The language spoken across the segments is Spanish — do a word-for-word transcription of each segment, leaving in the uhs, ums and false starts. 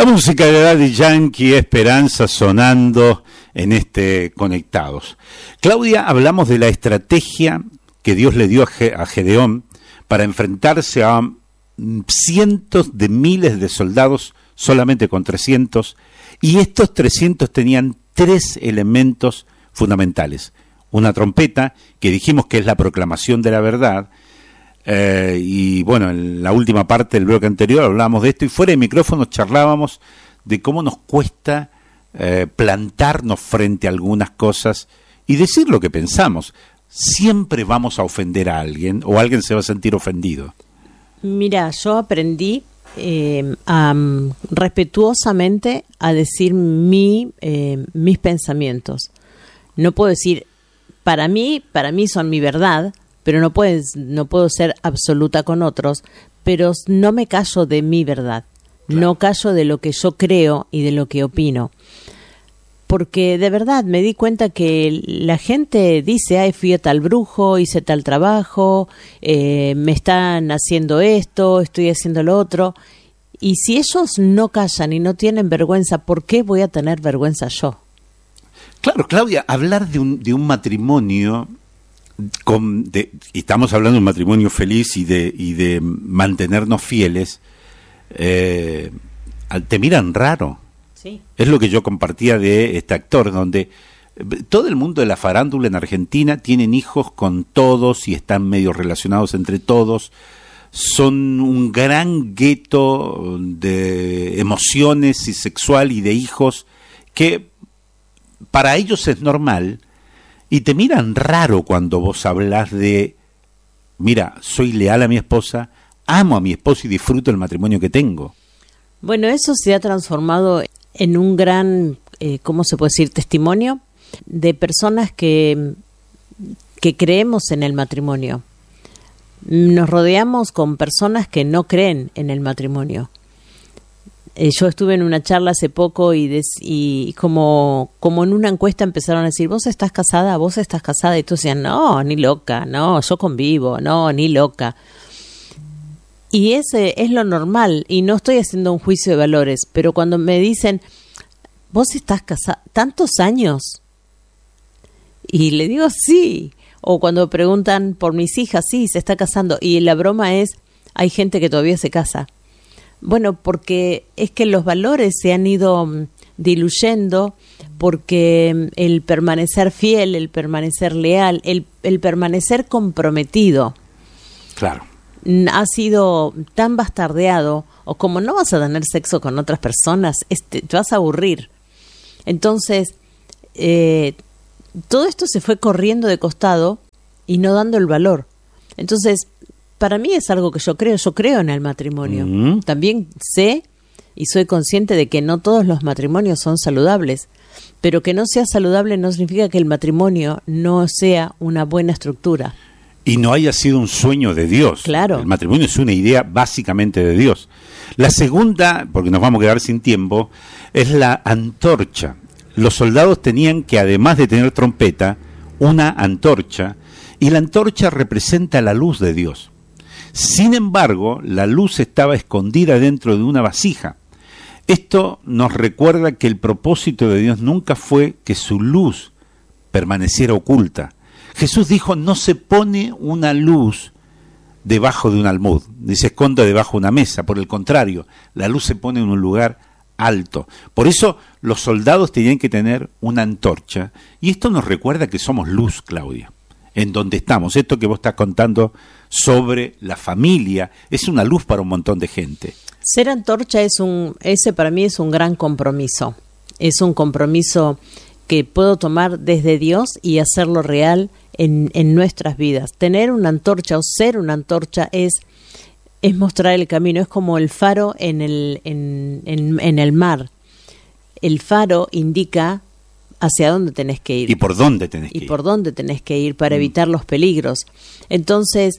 La música de Daddy Yankee, Esperanza, sonando en este Conectados. Claudia, hablamos de la estrategia que Dios le dio a Gedeón para enfrentarse a cientos de miles de soldados solamente con trescientos, y estos trescientos tenían tres elementos fundamentales. Una trompeta, que dijimos que es la proclamación de la verdad, eh, y bueno, en la última parte del bloque anterior hablábamos de esto, y fuera de micrófonos charlábamos de cómo nos cuesta eh, plantarnos frente a algunas cosas y decir lo que pensamos. Siempre vamos a ofender a alguien, o alguien se va a sentir ofendido. Mira, yo aprendí eh, a, respetuosamente a decir mi, eh, mis pensamientos. No puedo decir, para mí, para mí son mi verdad, pero no, puedes, no puedo ser absoluta con otros, pero no me callo de mi verdad, claro. No callo de lo que yo creo y de lo que opino. Porque de verdad me di cuenta que la gente dice, ay, fui a tal brujo, hice tal trabajo, eh, me están haciendo esto, estoy haciendo lo otro. Y si ellos no callan y no tienen vergüenza, ¿por qué voy a tener vergüenza yo? Claro, Claudia, hablar de un, de un matrimonio, con, de, y estamos hablando de un matrimonio feliz y de, y de mantenernos fieles, eh, te miran raro. Sí. Es lo que yo compartía de este actor, donde todo el mundo de la farándula en Argentina tienen hijos con todos y están medio relacionados entre todos. Son un gran gueto de emociones y sexual y de hijos que para ellos es normal, y te miran raro cuando vos hablas de, mira, soy leal a mi esposa, amo a mi esposa y disfruto el matrimonio que tengo. Bueno, eso se ha transformado en un gran, eh, ¿cómo se puede decir?, testimonio de personas que, que creemos en el matrimonio. Nos rodeamos con personas que no creen en el matrimonio. Eh, yo estuve en una charla hace poco y, des, y como, como en una encuesta empezaron a decir, ¿vos estás casada? ¿Vos estás casada? Y todos decían, no, ni loca, no, yo convivo, no, ni loca. Y ese es lo normal, y no estoy haciendo un juicio de valores, pero cuando me dicen, ¿vos estás casada tantos años? Y le digo, sí. O cuando preguntan por mis hijas, sí, se está casando. Y la broma es, hay gente que todavía se casa. Bueno, porque es que los valores se han ido diluyendo, porque el permanecer fiel, el permanecer leal, el, el permanecer comprometido. Claro. Ha sido tan bastardeado, o como no vas a tener sexo con otras personas, este, te vas a aburrir. Entonces, eh, todo esto se fue corriendo de costado y no dando el valor. Entonces, para mí es algo que yo creo, yo creo en el matrimonio. Mm. También sé y soy consciente de que no todos los matrimonios son saludables, pero que no sea saludable no significa que el matrimonio no sea una buena estructura. Y no haya sido un sueño de Dios. Claro. El matrimonio es una idea básicamente de Dios. La segunda, porque nos vamos a quedar sin tiempo, es la antorcha. Los soldados tenían que, además de tener trompeta, una antorcha, y la antorcha representa la luz de Dios. Sin embargo, la luz estaba escondida dentro de una vasija. Esto nos recuerda que el propósito de Dios nunca fue que su luz permaneciera oculta. Jesús dijo, no se pone una luz debajo de un almud, ni se esconde debajo de una mesa. Por el contrario, la luz se pone en un lugar alto. Por eso los soldados tenían que tener una antorcha. Y esto nos recuerda que somos luz, Claudia, en donde estamos. Esto que vos estás contando sobre la familia es una luz para un montón de gente. Ser antorcha es un, ese para mí es un gran compromiso. Es un compromiso que puedo tomar desde Dios y hacerlo real en, en nuestras vidas. Tener una antorcha o ser una antorcha es, es mostrar el camino, es como el faro en el, en, en, en el mar. El faro indica hacia dónde tenés que ir. Y por dónde tenés que y ir. Y por dónde tenés que ir para mm. evitar los peligros. Entonces,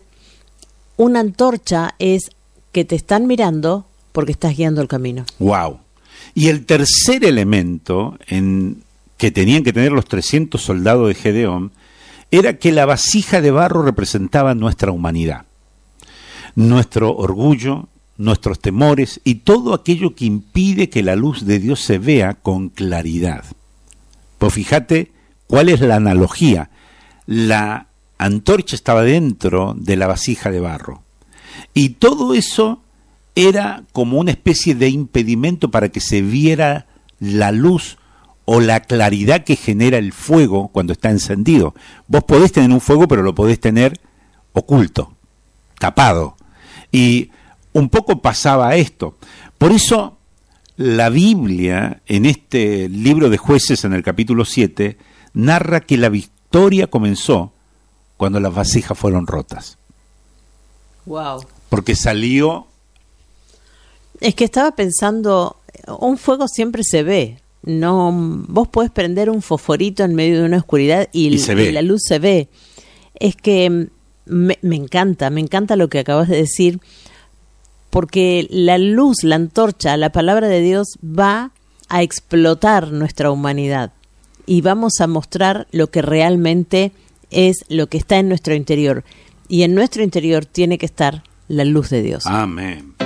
una antorcha es que te están mirando porque estás guiando el camino. Wow. Y el tercer elemento en que tenían que tener los trescientos soldados de Gedeón era que la vasija de barro representaba nuestra humanidad, nuestro orgullo, nuestros temores y todo aquello que impide que la luz de Dios se vea con claridad. Pues fíjate cuál es la analogía. La antorcha estaba dentro de la vasija de barro y todo eso era como una especie de impedimento para que se viera la luz o la claridad que genera el fuego cuando está encendido. Vos podés tener un fuego, pero lo podés tener oculto, tapado. Y un poco pasaba esto. Por eso la Biblia, en este libro de Jueces, en el capítulo siete, narra que la victoria comenzó cuando las vasijas fueron rotas. Wow. Porque salió... Es que estaba pensando, un fuego siempre se ve. No, vos podés prender un fosforito en medio de una oscuridad y, y, se ve. y la luz se ve. Es que me, me encanta, me encanta lo que acabas de decir, porque la luz, la antorcha, la palabra de Dios va a explotar nuestra humanidad y vamos a mostrar lo que realmente es lo que está en nuestro interior. Y en nuestro interior tiene que estar la luz de Dios. Amén.